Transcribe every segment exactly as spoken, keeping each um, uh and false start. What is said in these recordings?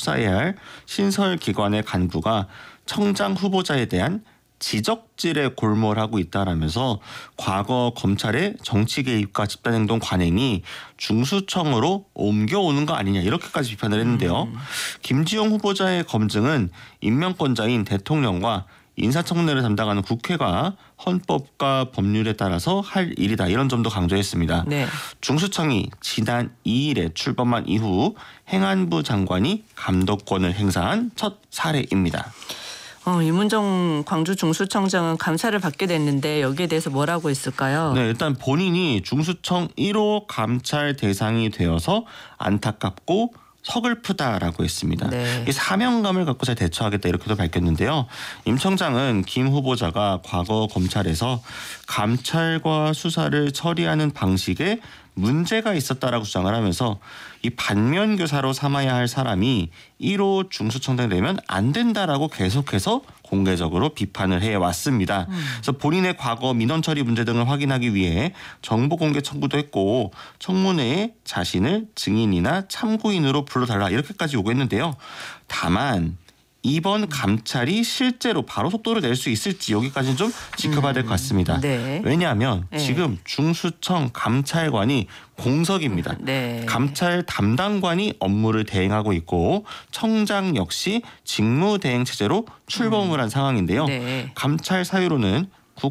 감싸야 할 신설기관의 간부가 청장 후보자에 대한 지적질에 골몰하고 있다라면서 과거 검찰의 정치 개입과 집단행동 관행이 중수청으로 옮겨오는 거 아니냐 이렇게까지 비판을 했는데요. 음. 김지용 후보자의 검증은 임명권자인 대통령과 인사청문회를 담당하는 국회가 헌법과 법률에 따라서 할 일이다 이런 점도 강조했습니다. 네. 중수청이 지난 이 일에 출범한 이후 행안부 장관이 감독권을 행사한 첫 사례입니다. 어, 이문정 광주 중수청장은 감사를 받게 됐는데 여기에 대해서 뭐라고 했을까요? 네, 일단 본인이 중수청 일 호 감찰 대상이 되어서 안타깝고 서글프다라고 했습니다. 네. 이 사명감을 갖고 잘 대처하겠다 이렇게도 밝혔는데요. 임 청장은 김 후보자가 과거 검찰에서 감찰과 수사를 처리하는 방식에 문제가 있었다라고 주장을 하면서 이 반면교사로 삼아야 할 사람이 일 호 중수청장 되면 안 된다라고 계속해서 공개적으로 비판을 해왔습니다. 음. 그래서 본인의 과거 민원 처리 문제 등을 확인하기 위해 정보 공개 청구도 했고 청문회에 자신을 증인이나 참고인으로 불러달라 이렇게까지 요구했는데요. 다만 이번 감찰이 실제로 바로 속도를 낼 수 있을지 여기까지는 좀 지켜봐야 될 것 같습니다. 음, 네. 왜냐하면 네. 지금 중수청 감찰관이 공석입니다. 네. 감찰 담당관이 업무를 대행하고 있고 청장 역시 직무대행 체제로 출범을 한 음. 상황인데요. 네. 감찰 사유로는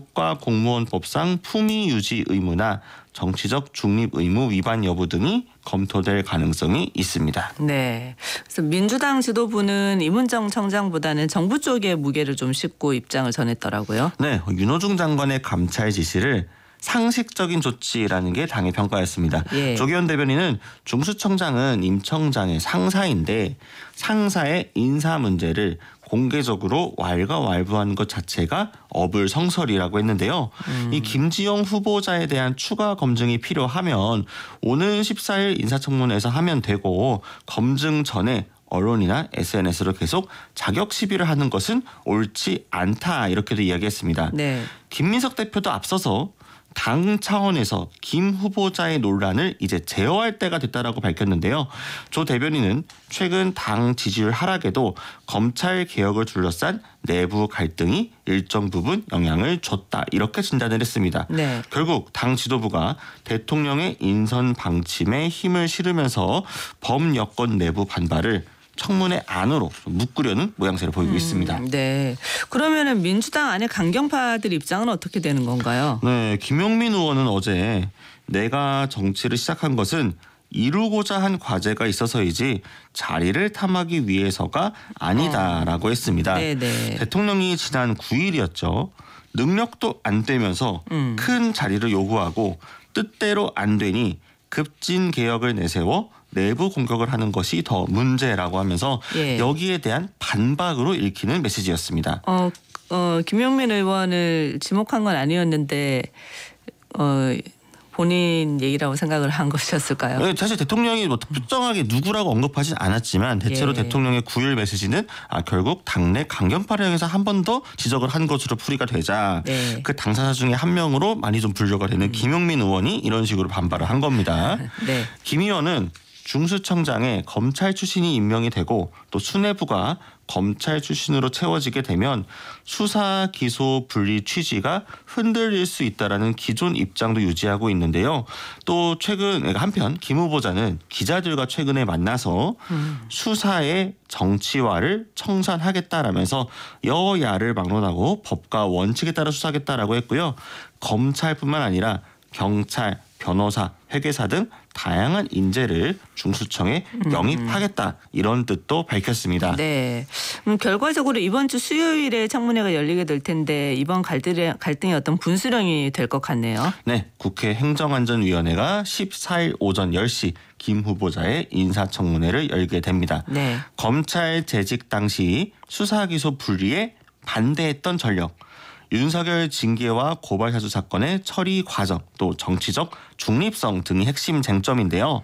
국가공무원법상 품위 유지 의무나 정치적 중립 의무 위반 여부 등이 검토될 가능성이 있습니다. 네. 그래서 민주당 지도부는 이문정 청장보다는 정부 쪽에 무게를 좀 싣고 입장을 전했더라고요. 네. 윤호중 장관의 감찰 지시를 상식적인 조치라는 게 당의 평가였습니다. 예. 조기현 대변인은 중수청장은 임 청장의 상사인데 상사의 인사 문제를 공개적으로 왈가왈부하는 것 자체가 어불성설이라고 했는데요. 음. 이 김지용 후보자에 대한 추가 검증이 필요하면 오는 십사 일 인사청문회에서 하면 되고 검증 전에 언론이나 에스엔에스로 계속 자격 시비를 하는 것은 옳지 않다 이렇게도 이야기했습니다. 네. 김민석 대표도 앞서서 당 차원에서 김 후보자의 논란을 이제 제어할 때가 됐다라고 밝혔는데요. 조 대변인은 최근 당 지지율 하락에도 검찰 개혁을 둘러싼 내부 갈등이 일정 부분 영향을 줬다 이렇게 진단을 했습니다. 네. 결국 당 지도부가 대통령의 인선 방침에 힘을 실으면서 범여권 내부 반발을 청문회 안으로 묶으려는 모양새를 보이고 음, 있습니다. 네. 그러면은 민주당 안에 강경파들 입장은 어떻게 되는 건가요? 네, 김용민 의원은 어제 내가 정치를 시작한 것은 이루고자 한 과제가 있어서이지 자리를 탐하기 위해서가 아니다라고 어. 했습니다. 네네. 대통령이 지난 구 일이었죠. 능력도 안 되면서 음. 큰 자리를 요구하고 뜻대로 안 되니 급진 개혁을 내세워 내부 공격을 하는 것이 더 문제라고 하면서 예. 여기에 대한 반박으로 읽히는 메시지였습니다. 어, 어, 김용민 의원을 지목한 건 아니었는데 어, 본인 얘기라고 생각을 한 것이었을까요? 네, 사실 대통령이 뭐 특정하게 누구라고 언급하진 않았지만 대체로 예. 대통령의 구 일 메시지는 아, 결국 당내 강경파를 향해서 한 번 더 지적을 한 것으로 풀이가 되자 네. 그 당사자 중에 한 명으로 많이 좀 분류가 되는 음. 김용민 의원이 이런 식으로 반발을 한 겁니다. 네. 김 의원은 중수청장에 검찰 출신이 임명이 되고 또 수뇌부가 검찰 출신으로 채워지게 되면 수사 기소 분리 취지가 흔들릴 수 있다라는 기존 입장도 유지하고 있는데요. 또 최근 한편 김 후보자는 기자들과 최근에 만나서 음. 수사의 정치화를 청산하겠다라면서 여야를 막론하고 법과 원칙에 따라 수사하겠다라고 했고요. 검찰뿐만 아니라 경찰, 변호사, 회계사 등 다양한 인재를 중수청에 영입하겠다 이런 뜻도 밝혔습니다. 네. 음, 결과적으로 이번 주 수요일에 청문회가 열리게 될 텐데 이번 갈등이, 갈등이 어떤 분수령이 될 것 같네요. 네. 국회 행정안전위원회가 십사 일 오전 열 시 김 후보자의 인사청문회를 열게 됩니다. 네. 검찰 재직 당시 수사기소 분리에 반대했던 전력, 윤석열 징계와 고발 사주 사건의 처리 과정, 또 정치적 중립성 등이 핵심 쟁점인데요.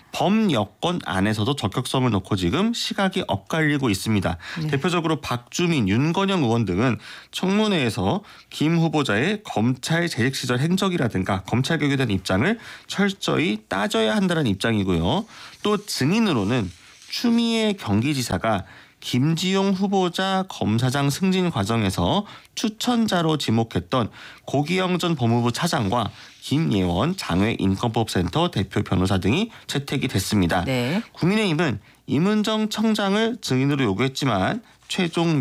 범여권 안에서도 적격점을 놓고 지금 시각이 엇갈리고 있습니다. 네. 대표적으로 박주민, 윤건영 의원 등은 청문회에서 김 후보자의 검찰 재직 시절 행적이라든가 검찰 개혁에 대한 입장을 철저히 따져야 한다는 입장이고요. 또 증인으로는 추미애 경기지사가 김지용 후보자 검사장 승진 과정에서 추천자로 지목했던 고기영 전 법무부 차장과 김예원 장외인권법센터 대표 변호사 등이 채택이 됐습니다. 네. 국민의힘은 임은정 청장을 증인으로 요구했지만 최종